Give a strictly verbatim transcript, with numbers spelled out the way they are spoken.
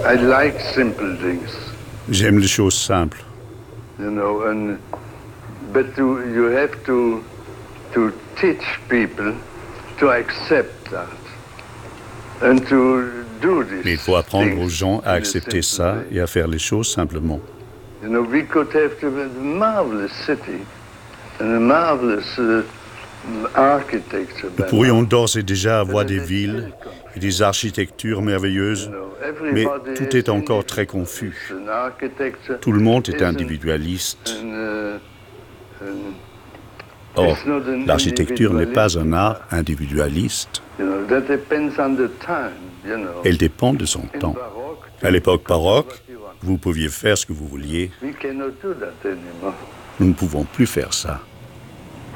I like simple things. J'aime les choses simples. You know, and but to, you have to to teach people to accept that and to do this. Mais il faut apprendre aux gens à accepter ça et à faire les choses simplement. You know, we could have a marvelous city and a marvelous uh, architecture. Nous pourrions d'ores et déjà avoir des villes et des architectures merveilleuses, mais tout est encore très confus. Tout le monde est individualiste. Or, l'architecture n'est pas un art individualiste. Elle dépend de son temps. À l'époque baroque, vous pouviez faire ce que vous vouliez. Nous ne pouvons plus faire ça.